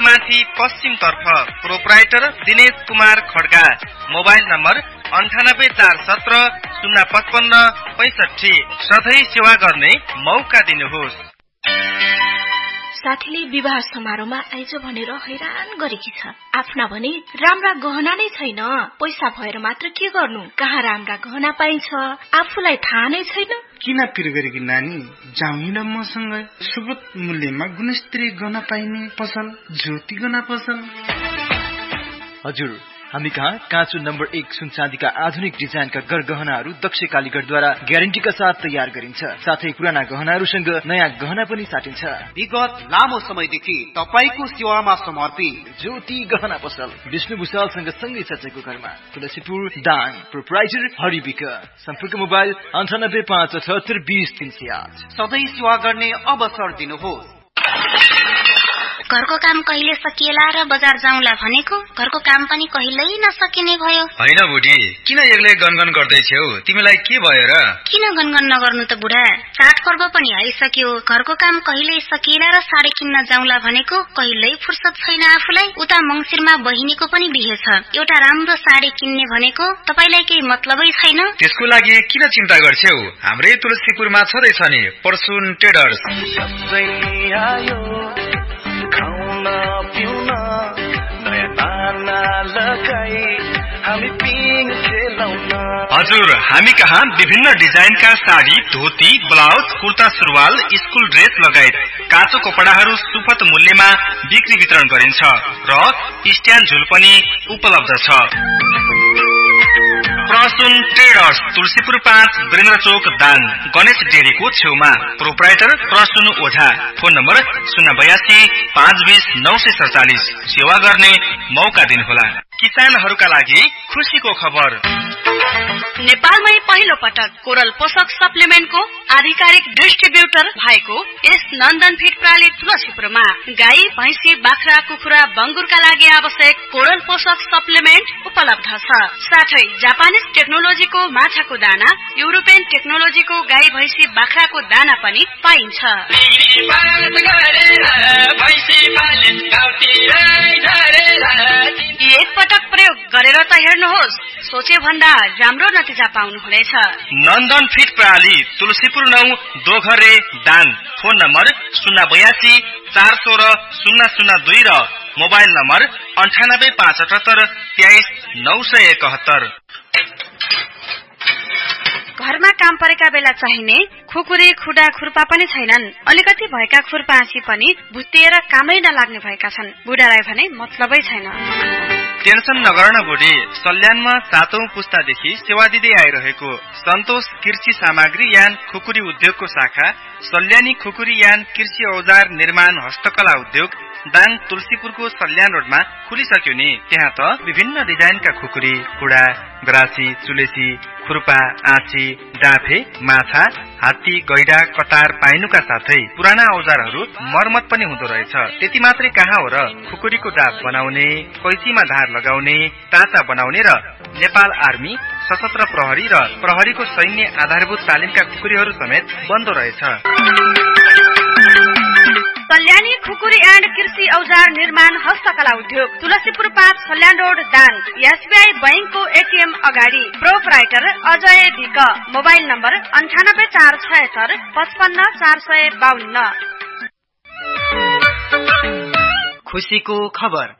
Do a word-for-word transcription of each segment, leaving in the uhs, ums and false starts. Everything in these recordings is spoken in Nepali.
चितवनमाथि पश्चिम तर्फ proprietor Dinesh Kumar Kharga. Mobile number अन्ठानब्बे चार सत्र शून्य पचपन्न पैसठी। सधैँ सेवा गर्ने मौका दिनुहोस्। साथीले विवाह समारोहमा आइज भनेर हैरान गरेकी छ। आफ्ना भने राम्रा गहना नै छैन। पैसा भएर मात्र के गर्नु? कहाँ राम्रा गहना पाइन्छ आफूलाई थाहा नै छैन। किन पिर गरेकी नानी? जाउँ न मसँग सुगत मूल्यमा गुणस्तरीय गहना पाइने पसल ज्योति गहना पसल। हजुर, हामी कहाँ काँचो नम्बर एक सुन चाँदीका आधुनिक डिजाइनका गरगहनाहरू दक्ष कालीगढद्वारा ग्यारेन्टीका साथ तयार गरिन्छ। साथै पुराना गहनाहरूसँग नयाँ गहना पनि साटिन्छ। विगत लामो समयदेखि तपाईको सेवामा समर्पित ज्योति गहना पसल विष्णु भुषालसँग सँगै चचेको घरमा तुलसीपुर दाङ। प्रोप्राइटर हरिविक। सम्पर्क मोबाइल अन्ठानब्बे पाँच अठहत्तर बीस तीन सय आठ। सधैँ सेवा गर्ने अवसर दिनुहोस्। घरको काम कहिले सकिएला र बजार जाउँला भनेको घरको काम पनि कहिल्यै नसकिने भयो। हैन बुढी, किन एक्लै गनगन गर्दैछौ? तिमीलाई के भयो र? किन गनगन नगर्नु त बुढा? चाड पर्व पनि आइसक्यो। घरको काम कहिल्यै सकिएला र साडी किन्न जाउँला भनेको कहिल्यै फुर्सद छैन आफूलाई। उता मंसिरमा बहिनीको पनि बिहे छ। एउटा राम्रो साडी किन्ने भनेको तपाईलाई केही मतलबै छैन। त्यसको लागि किन चिन्ता गर्छौ? हाम्रै तुलसीपुरमा छँदैछ नि परसुन ट्रेडर्स। हजुर, हामी कहाँ विभिन्न डिजाइनका साडी, धोती, ब्लाउज, कुर्ता सुरुवाल, स्कुल ड्रेस लगायत काँचो कपडाहरू सुपथ मूल्यमा बिक्री वितरण गरिन्छ र स्ट्यान्ड झुल पनि उपलब्ध छ। प्रसुन ट्रेडर्स, तुलसीपुर पाँच, वीरेन्द्र चोक, दाङ, गणेश डेरीको छेउमा। प्रोप्राइटर प्रसुन ओझा। फोन नम्बर शून्य बयासी पाँच बीस नौ सय सडचालिस। सेवा गर्ने मौका दिनुहोला। किसानहरूका लागि खुशीको खबर। नेपालमै पहिलो पटक कोरल पोषक सप्लिमेन्टको आधिकारिक डिस्ट्रिब्युटर भएको यस नन्दन फिड प्राली तुलसीपुरमा गाई, भैँसी, बाख्रा, कुखुरा, बङ्गुरका लागि आवश्यक कोरल पोषक सप्लिमेन्ट उपलब्ध छ। साथै जापानिज टेक्नोलोजीको माछाको दाना, युरोपियन टेक्नोलोजीको गाई, भैँसी, बाख्राको दाना पनि पाइन्छ। एक पटक प्रयोग गरेर त हेर्नुहोस्, सोचे भन्दा राम्रो नतिजा पाउनुहुनेछ। नन्दन फिड प्रणाली तुलसीपुर नौ, दोघरे, दाङ। फोन नम्बर शून्य बयासी चार सोह्र शून्य शून्य दुई र मोबाइल नम्बर अन्ठानब्बे पाँच अठहत्तर तेइस नौ सय एकहत्तर। घरमा काम परेका बेला चाहिने खुकुरी, खुडा, खुर्पा पनि छैनन्। अलिकति भएका खुर्पासी पनि भुत्तिएर कामै नलाग्ने भएका छन्। बुढालाई भने मतलबै छैन। टेन्सन नगर न बुढी, सल्यानमा सातौं पुस्तादेखि सेवा दिँदै आइरहेको सन्तोष कृषि सामग्री यान खुकुरी उद्योगको शाखा सल्यानी खुकुरी यान कृषि औजार निर्माण हस्तकला उद्योग दाङ तुलसीपुरको सल्यान रोडमा खुलिसक्यो नि। त्यहाँ त विभिन्न डिजाइनका खुकुरी, कुडा, ग्रासी, चुलेसी, खुर्पा, आँची, डाँफे, माछा, हात्ती, गैडा, कतार पाइनुका साथै पुराना औजारहरू मर्मत पनि हुँदो रहेछ। त्यति मात्रै कहाँ हो र, खुकुरीको डाब बनाउने, कैचीमा धार लगाउने, टाँचा बनाउने र नेपाल आर्मी, सशस्त्र प्रहरी र प्रहरीको सैन्य आधारभूत तालिमका खुकुरीहरू समेत बन्दो रहेछ। सल्यानी खुकुरी एन्ड कृषि औजार निर्माण हस्तकला उद्योग तुलसीपुर पाँच, सल्यान रोड, दाङ। एसबीआई बैंकको एटीएम अगाडि। प्रोप्राइटर अजय धिक। मोबाइल नम्बर अन्ठानब्बे चार छयत्तर पचपन्न चार सय बाहन्न। खुशीको खबर।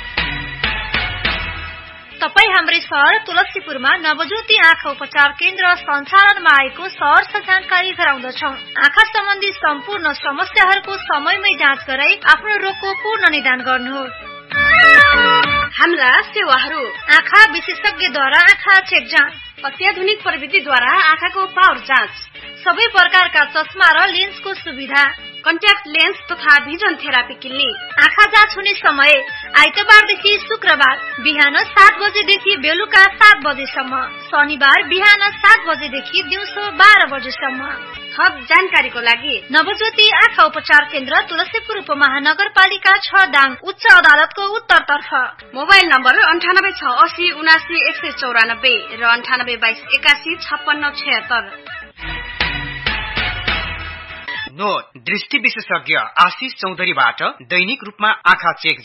तपाई हाम्रै सहर तुलसीपुरमा नवज्योति आँखा उपचार केन्द्र सञ्चालनमा आएको सहर जानकारी गराउँदछौ। आँखा सम्बन्धी सम्पूर्ण समस्याहरूको समयमै जाँच गराई आफ्नो रोगको पूर्ण निदान गर्नुहोस्। हाम्रा सेवाहरू: आँखा विशेषज्ञद्वारा आँखा चेक जाँच, अत्याधुनिक प्रविधिद्वारा आँखाको पावर जाँच, सबै प्रकारका चस्मा र लेन्सको सुविधा, कन्ट्याक्ट लेन्स तथा भिजन थेरापी क्लिनिक। आँखा जाँच हुने समय आइतबारदेखि शुक्रबार बिहान सात बजेदेखि बेलुका सात बजेसम्म, शनिबार बिहान सात बजेदेखि दिउँसो बाह्र बजेसम्म। थप जानकारीको लागि नवज्योति आँखा उपचार केन्द्र तुलसीपुर उपमहानगरपालिका छ, दाङ, उच्च अदालतको उत्तरतर्फ। मोबाइल नम्बर अन्ठानब्बे छ असी उनासी एक सय चौरानब्बे र अन्ठानब्बे बाइस एकासी छप्पन्न छयत्तर। नोट: दृष्टि विशेषज्ञ आशिष चौधरीबाट दैनिक रूपमा आँखा चेक